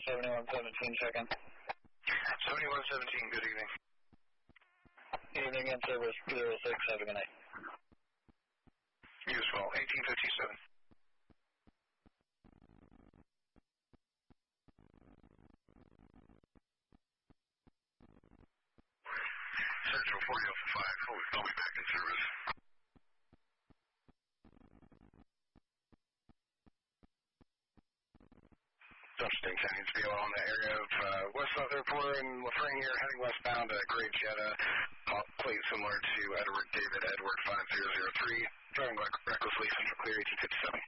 7117, check in. 7117, good evening. Evening, in service 06, have a good night. You as well, 1857. Central 40 Alpha 5, I'll be back in service. Dutchton County, it's BLO in the area of West South Airport and LaFrang here, heading westbound at Great Jetta, plate similar to Edward David Edward 5003, driving recklessly, Central Clear 1857.